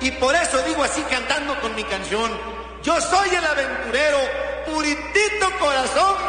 Y por eso digo así cantando con mi canción. Yo soy el aventurero, puritito corazón